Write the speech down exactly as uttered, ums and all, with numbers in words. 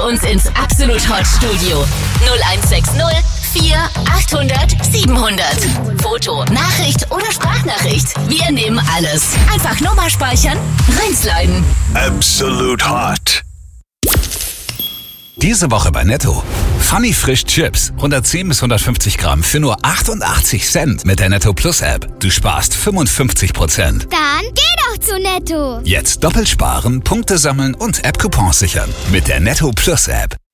uns ins Absolut Hot Studio. null eins sechs null vier achthundert siebenhundert. Foto, Nachricht oder Sprachnachricht. Wir nehmen alles. Einfach Nummer speichern, reinsliden. Absolut Hot. Diese Woche bei Netto. Funny Frisch Chips. hundertzehn bis hundertfünfzig Gramm für nur achtundachtzig Cent mit der Netto Plus App. Du sparst fünfundfünfzig Prozent. Dann geh doch zu Netto. Jetzt doppelt sparen, Punkte sammeln und App-Coupons sichern. Mit der Netto Plus App.